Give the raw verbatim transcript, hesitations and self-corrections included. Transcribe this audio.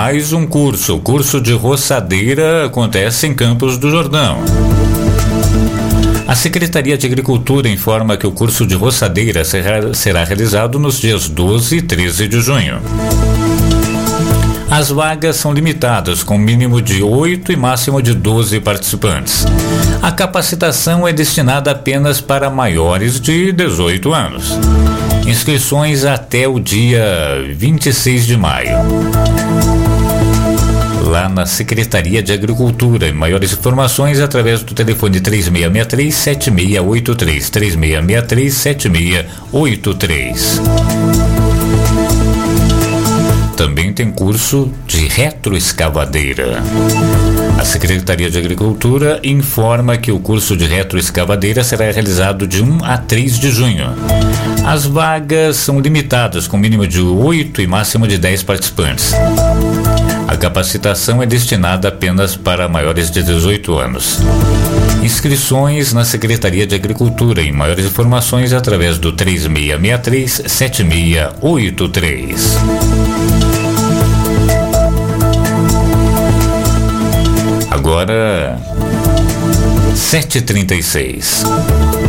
mais um curso. O curso de roçadeira acontece em Campos do Jordão. A Secretaria de Agricultura informa que o curso de roçadeira será, será realizado nos dias doze e treze de junho. As vagas são limitadas, com mínimo de oito e máximo de doze participantes. A capacitação é destinada apenas para maiores de dezoito anos. Inscrições até o dia vinte e seis de maio. Lá na Secretaria de Agricultura. E maiores informações através do telefone três seis seis três, sete seis oito três, três seis seis três, sete seis oito três. Também tem curso de retroescavadeira. A Secretaria de Agricultura informa que o curso de retroescavadeira será realizado de um a três de junho. As vagas são limitadas, com mínimo de oito e máximo de dez participantes. A capacitação é destinada apenas para maiores de dezoito anos. Inscrições na Secretaria de Agricultura. E maiores informações através do três seis seis três, sete seis oito três. Agora, sete e trinta e seis.